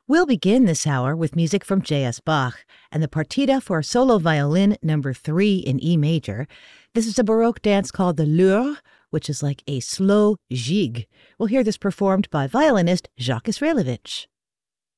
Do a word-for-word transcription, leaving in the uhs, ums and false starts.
We'll begin this hour with music from J S. Bach and the Partita for solo violin number three in E major. This is a Baroque dance called the L'Heure, which is like a slow jig. We'll hear this performed by violinist Jacques Israelovich.